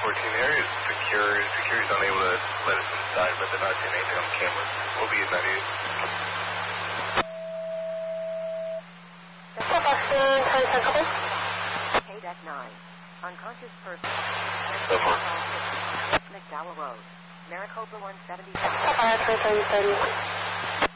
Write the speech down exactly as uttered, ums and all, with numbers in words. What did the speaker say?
fourteen area is secure. Security's unable to let us inside, but they're not seeing anything on the cameras. We'll be at ninety-eight. K-Deck nine. Unconscious person. So far. McDowell Road. Maricopa one seventy-seven. Alright, thirty, thirty.